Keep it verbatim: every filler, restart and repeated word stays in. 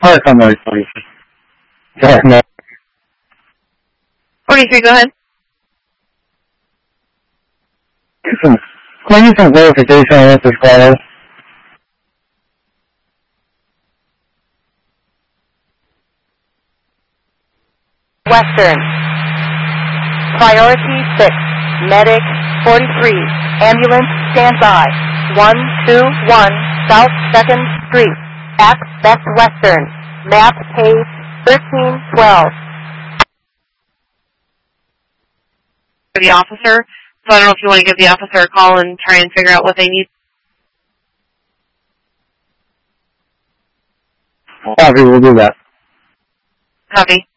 Hi, somebody, please. Sorry, no. forty-three, go ahead. Listen, can I get some verification on this call? Western. Priority six. Medic forty-three. Ambulance standby. one two one South second Street. At Best Western. Map page thirteen twelve. The officer, so I don't know if you want to give the officer a call and try and figure out what they need. Copy, we'll do that. Copy.